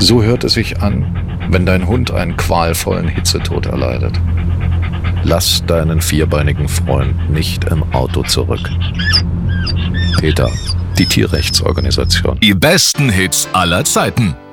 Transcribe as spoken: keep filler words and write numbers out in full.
So hört es sich an, wenn dein Hund einen qualvollen Hitzetod erleidet. Lass deinen vierbeinigen Freund nicht im Auto zurück. PETA, die Tierrechtsorganisation. Die besten Hits aller Zeiten.